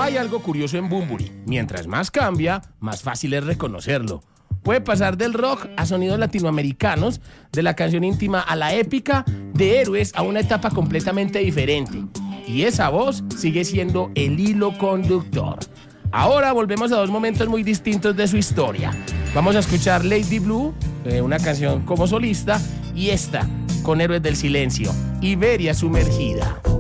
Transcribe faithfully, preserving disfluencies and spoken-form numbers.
Hay algo curioso en Bunbury. Mientras más cambia, más fácil es reconocerlo. Puede pasar del rock a sonidos latinoamericanos, de la canción íntima a la épica, de Héroes a una etapa completamente diferente. Y esa voz sigue siendo el hilo conductor. Ahora volvemos a dos momentos muy distintos de su historia. Vamos a escuchar Lady Blue, eh, una canción como solista, y esta, con Héroes del Silencio, Iberia sumergida.